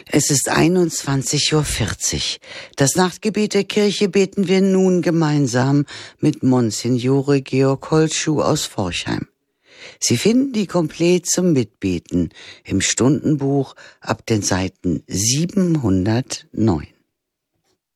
Es ist 21:40 Uhr. Das Nachtgebet der Kirche beten wir nun gemeinsam mit Monsignore Georg Holtschuh aus Forchheim. Sie finden die Komplett zum Mitbeten im Stundenbuch ab den Seiten 709.